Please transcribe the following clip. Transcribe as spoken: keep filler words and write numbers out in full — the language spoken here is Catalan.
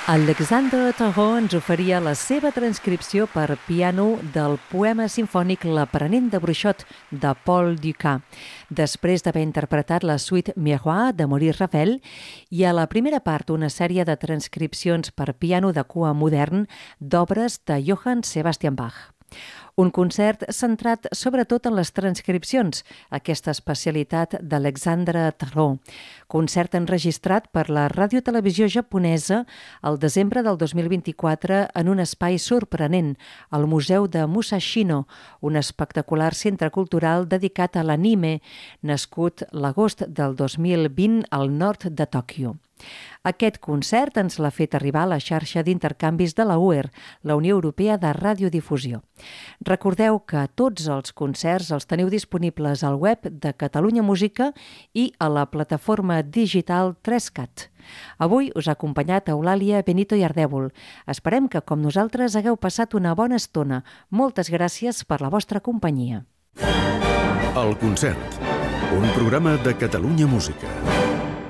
Alexandre Tarot ens oferia la seva transcripció per piano del poema simfònic L'aprenent de Bruixot, de Paul Dukas, després d'haver interpretat la suite Miroir de Maurice Ravel i a la primera part una sèrie de transcripcions per piano de cua modern d'obres de Johann Sebastian Bach. Un concert centrat sobretot en les transcripcions, aquesta especialitat d'Alexandre Tarot. Concert enregistrat per la radiotelevisió japonesa el desembre del dos mil vint-i-quatre en un espai sorprenent, al Museu de Musashino, un espectacular centre cultural dedicat a l'anime, nascut l'agost del dos mil vint al nord de Tòquio. Aquest concert ens l'ha fet arribar a la xarxa d'intercanvis de la U E R, la Unió Europea de Radiodifusió. Recordeu que tots els concerts els teniu disponibles al web de Catalunya Música i a la plataforma digital tres cat. Avui us ha acompanyat Eulàlia Benito i Ardèvol. Esperem que, com nosaltres, hagueu passat una bona estona. Moltes gràcies per la vostra companyia. El concert, un programa de Catalunya Música.